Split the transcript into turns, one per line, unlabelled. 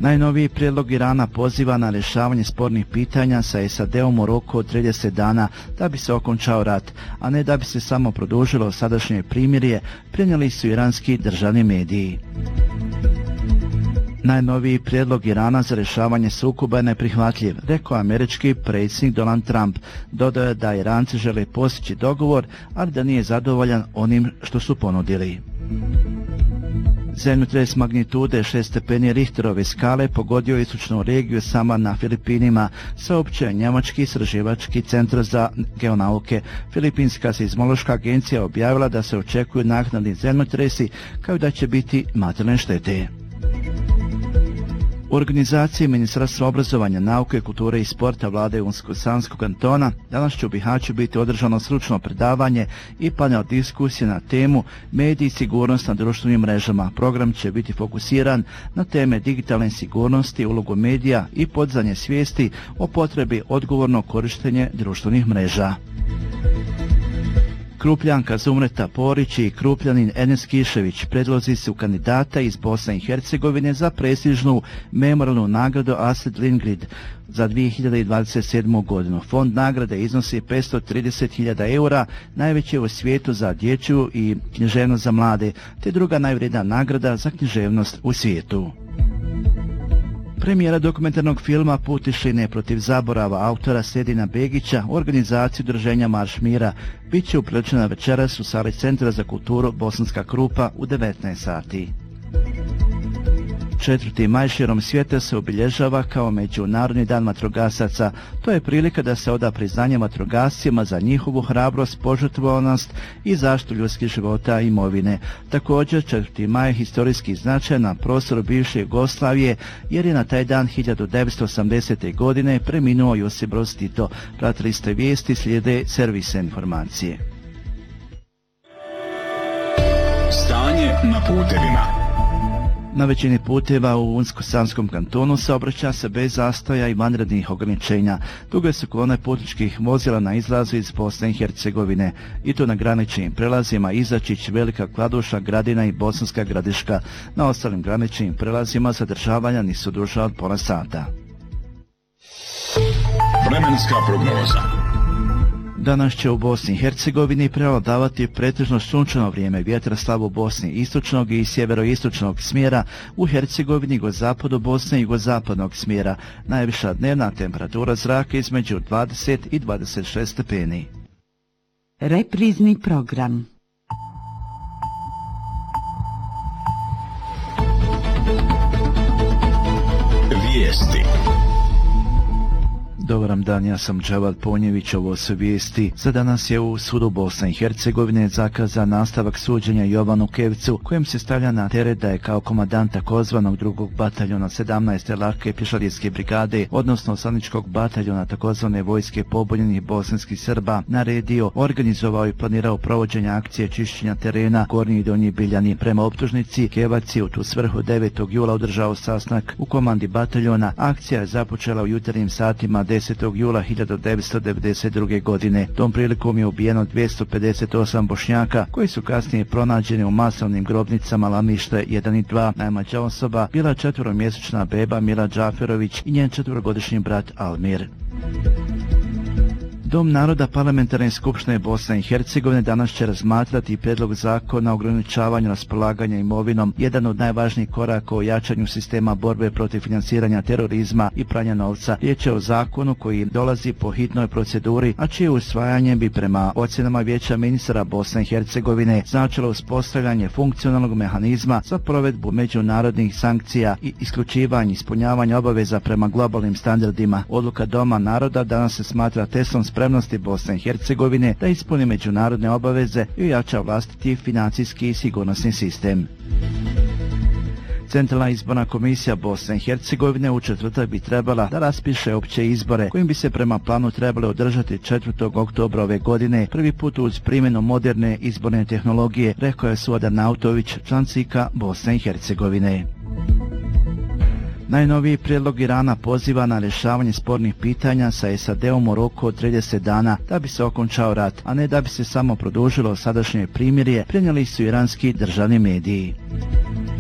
Najnoviji prijedlog Irana poziva na rješavanje spornih pitanja sa SAD-om u roku od 30 dana da bi se okončao rat, a ne da bi se samo produžilo sadašnje primirje, prenijeli su iranski državni mediji. Najnoviji prijedlog Irana za rješavanje sukoba je neprihvatljiv, rekao američki predsjednik Donald Trump. Dodao je da Iranci žele postići dogovor, ali da nije zadovoljan onim što su ponudili. Zemljotres magnitude 6 stepeni Richterove skale pogodio istočnu regiju Samar na Filipinima, saopćio je njemački istraživački centar za geonauke. Filipinska seizmološka agencija objavila da se očekuju naknadni zemljotresi, kao i da će biti materijalne štete. U organizaciji Ministarstva obrazovanja, nauke, kulture i sporta vlade Unsko-Sanskog kantona danas će u Bihaću biti održano stručno predavanje i panel diskusije na temu mediji i sigurnost na društvenim mrežama. Program će biti fokusiran na teme digitalne sigurnosti, ulogu medija i podizanje svijesti o potrebi odgovornog korištenja društvenih mreža. Krupljanka Zumreta Porić i Krupljanin Enes Kišević predlozi su kandidata iz Bosne i Hercegovine za prestižnu memorijalnu nagradu Astrid Lindgren za 2027. godinu. Fond nagrade iznosi 530.000 eura, najveći u svijetu za dječju i književnost za mlade, te druga najvrijednija nagrada za književnost u svijetu. Premijera dokumentarnog filma Put tišine protiv zaborava autora Sedina Begića u organizaciji udruženja Marš mira bit će upriličena večeras u sali Centra za kulturu Bosanska Krupa u 19 sati. 4. maj širom svijeta se obilježava kao Međunarodni dan vatrogasaca. To je prilika da se oda priznanje vatrogascima za njihovu hrabrost, požrtvovanost i zaštitu ljudskih života i imovine. Također 4. maj je historijski značaj na prostoru bivše Jugoslavije jer je na taj dan 1980. godine preminuo Josip Broz Tito. Pratili ste vijesti, slijede servise informacije.
Stanje na putevima.
Na većini puteva u Unsko-Sanskom kantonu saobraća se bez zastoja i vanrednih ograničenja. Duge su kolone putničkih vozila na izlazu iz Bosne i Hercegovine, i to na graničnim prelazima Izačić, Velika Kladuša, Gradina i Bosanska Gradiška. Na ostalim graničnim prelazima zadržavanja nisu duža od pola sata.
Vremenska prognoza.
Danas će u Bosni i Hercegovini prevladavati pretežno sunčano vrijeme, vjetar slab u Bosni istočnog i sjeveroistočnog smjera, u Hercegovini jugozapadu Bosne i jugozapadnog smjera. Najviša dnevna temperatura zraka između 20 i 26 stepeni.
Reprizni program.
Vijesti.
Dobar dan, ja sam Džavad Ponjević, ovo su vijesti. Za danas je u sudu Bosne i Hercegovine zakazan nastavak suđenja Jovanu Kevcu, kojem se stavlja na teret da je kao komandant takozvanog 2. bataljona 17. lake pješadijske brigade, odnosno osaničkog bataljona takozvane vojske pobunjenih bosanskih Srba, naredio, organizovao i planirao provođenje akcije čišćenja terena Gornji i Donji Biljani. Prema optužnici, Kevac je u tu svrhu 9. jula održao sastanak u komandi bataljona. Akcija je započela u jutarnjim satima 10. jula 1992. godine. Tom prilikom je ubijeno 258 Bošnjaka, koji su kasnije pronađeni u masovnim grobnicama Lamište 1 i 2. Najmlađa osoba bila 4-mjesečna beba Mila Džaferović i njen 4-godišnji brat Almir. Dom naroda Parlamentarne skupštine Bosne i Hercegovine danas će razmatrati prijedlog zakona o ograničavanju raspolaganja imovinom, jedan od najvažnijih koraka o jačanju sistema borbe protiv financiranja terorizma i pranja novca. Riječ je o zakonu koji dolazi po hitnoj proceduri, a čije usvajanje bi prema ocjenama Vijeća ministara Bosne i Hercegovine značilo uspostavljanje funkcionalnog mehanizma za provedbu međunarodnih sankcija i isključivanje ispunjavanja obaveza prema globalnim standardima. Odluka Doma naroda danas se smatra testom spremnosti Bosne i Hercegovine da ispuni međunarodne obaveze i ojača vlastiti financijski i sigurnosni sistem. Centralna izborna komisija Bosne i Hercegovine u četvrtak bi trebala da raspiše opće izbore, kojim bi se prema planu trebali održati 4. oktobra ove godine, prvi put uz primjenu moderne izborne tehnologije, rekao je Suadan Nautović, član CIK-a Bosne i Hercegovine. Najnoviji prijedlog Irana poziva na rješavanje spornih pitanja sa SAD-om u roku od 30 dana da bi se okončao rat, a ne da bi se samo produžilo sadašnje primirje, prenijeli su iranski državni mediji.